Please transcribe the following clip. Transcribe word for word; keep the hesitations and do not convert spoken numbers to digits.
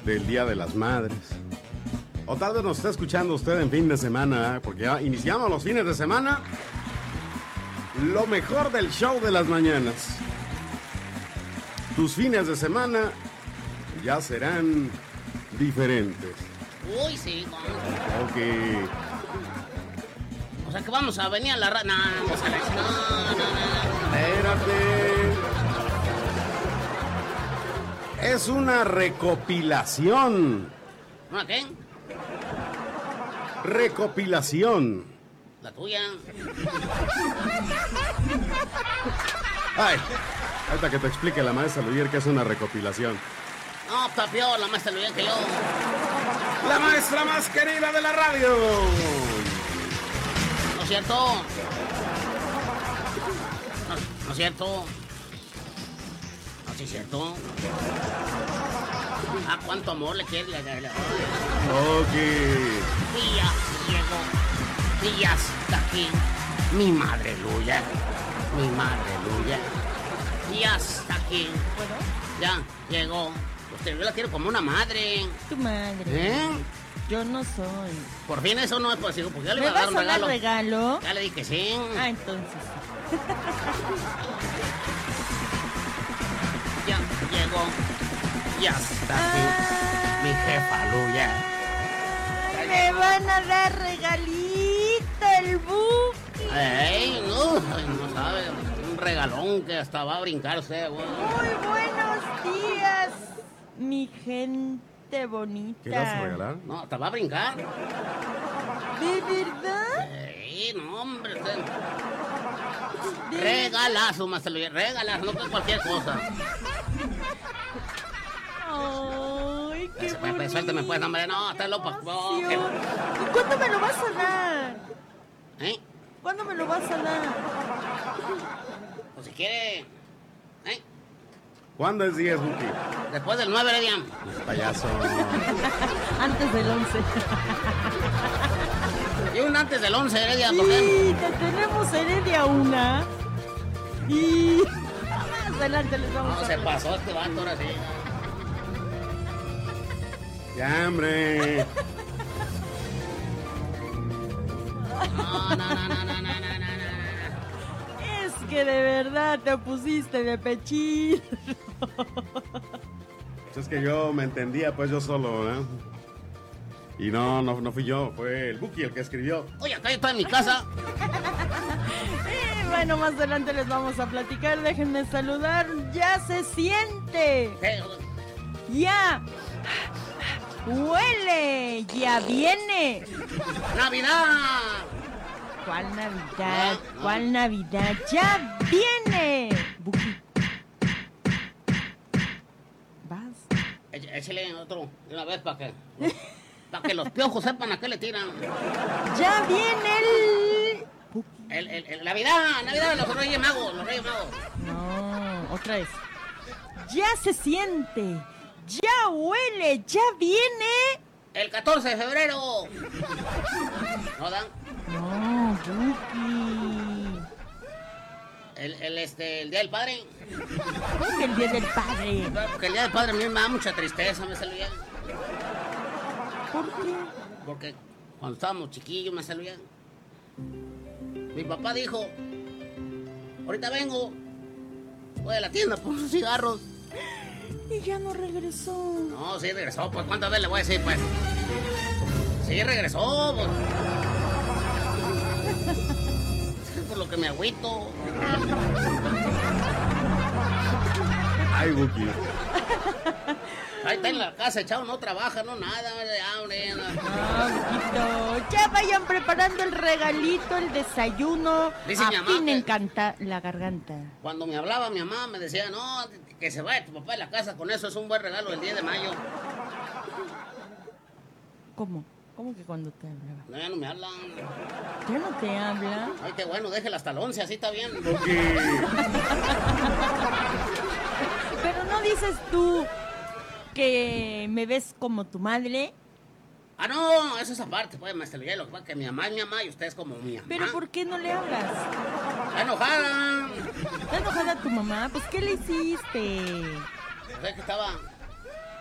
del Día de las Madres. O tal vez nos está escuchando usted en fin de semana, ¿eh? Porque ya iniciamos los fines de semana. Lo mejor del show de las mañanas. Tus fines de semana ya serán diferentes. Uy, sí, vamos. Ok. O sea que vamos a venir a la radio. No, vamos a la... No, no, no. Espérate. Es una recopilación. ¿Una qué? Recopilación. La tuya. Ay, ahorita que te explique la maestra Luyer que es una recopilación. No, está peor, la maestra lo bien que yo. La maestra más querida de la radio. ¿No es cierto? No, no es cierto. No, sí es cierto. Ah, cuánto amor le quiere. Ok. Y ya llegó. Y ya está aquí. Mi madre Luya. Mi madre Luya. Y ya está aquí. ¿Puedo? Ya llegó. Usted yo la quiero como una madre. Tu madre. ¿Eh? Yo no soy. Por fin eso no es posible, porque ya le ¿Me iba a dar vas un a dar regalo. regalo? Ya le dije que sí. Ah, entonces. Ya llegó. Ya está aquí. Ah. Mi jefa Luya. Me van a dar regalito el Buki. Ey, no, no sabe. Un regalón que hasta va a brincar usted, güey. Muy buenos días, mi gente bonita. ¿Qué le vas a regalar? No, hasta va a brincar. ¿De verdad? Ey, no, hombre. Usted... ¿De Regalazo, maestro Luya. Regalazo, no que cualquier cosa. Ay, qué Pues, pues, bonito. suélteme, pues, hombre. No, está loco. No, que- ¿Y cuándo me lo vas a dar? ¿Eh? ¿Cuándo me lo vas a dar? Pues si quiere. ¿Eh? ¿Cuándo es diez, Buki? Después del nueve, Heredia. Payaso. Antes del once. Y un antes del once, Heredia, ¿por qué? Sí, te tenemos Heredia una. Y más adelante les vamos No, a se hablar. pasó este vato ahora sí. Ya, hombre. No, no, no, no, no, no, no, no, no. Es que de verdad te pusiste de pechín. Pues es que yo me entendía, pues yo solo, ¿eh? Y no, no, no fui yo, fue el Buki el que escribió. Oye, acá yo estoy en mi casa. Y bueno, más adelante les vamos a platicar. Déjenme saludar. Ya se siente. ¿Qué? Ya. Huele. Ya viene. ¡Navidad! ¿Cuál Navidad? Ah, no. ¿Cuál Navidad? ¡Ya viene! Buki. ¿Vas? Éch- Échale otro de una vez para que, para que los piojos sepan a qué le tiran. ¡Ya viene el... Buki. El, el, el- Navidad, Navidad, los Reyes Magos, los Reyes Magos. No, otra vez. Ya se siente. Ya huele. Ya viene. El catorce de febrero. ¿No dan? No, Buki. El, el, este, el Día del Padre. ¿Cómo que el día del padre? Porque el Día del Padre a mí me da mucha tristeza, me salía. ¿Por qué? Porque cuando estábamos chiquillos me salía. Mi papá dijo, ahorita vengo, voy a la tienda por unos cigarros. Y ya no regresó. No, sí regresó, pues ¿cuántas veces le voy a decir, pues? Sí regresó, pues. Es por lo que me agüito. Ay, Buki. Ahí está en la casa echado, no trabaja, no nada, ya, hombre, ya no. Ah, Buquito. Ya vayan preparando el regalito, el desayuno. Dice mi mamá Afinen que- canta la garganta. Cuando me hablaba mi mamá me decía, no, que se vaya tu papá de la casa, con eso es un buen regalo el diez de mayo. ¿Cómo? ¿Cómo que cuando te hablaba? No, ya no me hablan. ¿Ya no te habla? Ay, qué bueno, déjela hasta el once, así está bien. Buki. Pero no dices tú que me ves como tu madre. Ah, no, eso es aparte, pues, maestro Miguel, lo que pasa es que mi mamá es mi mamá y usted es como mi mamá. ¿Pero por qué no le hablas? Está enojada. ¿Está enojada tu mamá? Pues, ¿qué le hiciste? O sea, que estaba,